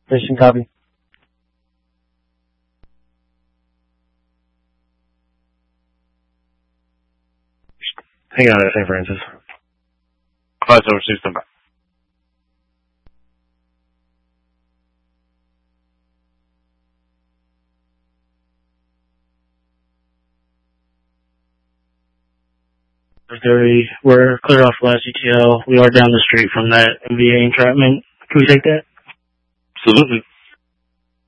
Mission copy. Hang on at St. Francis. 576, stand by. We're clear off last ETL. We are down the street from that MVA entrapment. Can we take that? Absolutely.